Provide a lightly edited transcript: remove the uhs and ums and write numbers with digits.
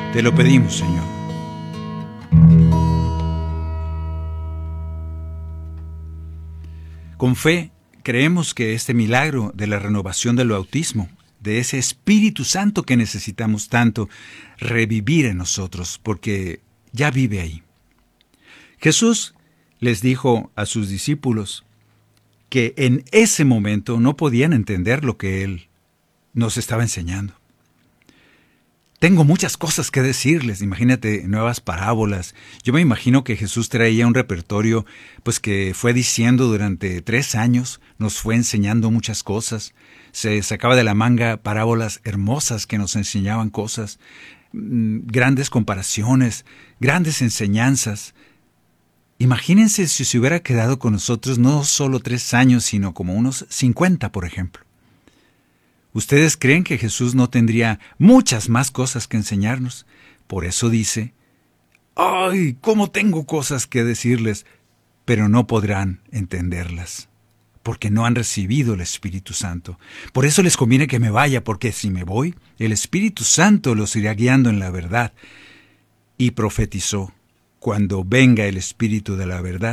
Te lo pedimos, Señor. Con fe, creemos que este milagro de la renovación del bautismo, de ese Espíritu Santo que necesitamos tanto revivir en nosotros, porque ya vive ahí. Jesús les dijo a sus discípulos que en ese momento no podían entender lo que Él nos estaba enseñando. Tengo muchas cosas que decirles, imagínate, nuevas parábolas. Yo me imagino que Jesús traía un repertorio, pues que fue diciendo durante 3 años, nos fue enseñando muchas cosas. Se sacaba de la manga parábolas hermosas que nos enseñaban cosas, grandes comparaciones, grandes enseñanzas. Imagínense si se hubiera quedado con nosotros no solo 3 años, sino como unos 50, por ejemplo. ¿Ustedes creen que Jesús no tendría muchas más cosas que enseñarnos? Por eso dice, ¡ay, cómo tengo cosas que decirles! Pero no podrán entenderlas, porque no han recibido el Espíritu Santo. Por eso les conviene que me vaya, porque si me voy, el Espíritu Santo los irá guiando en la verdad. Y profetizó, cuando venga el Espíritu de la verdad,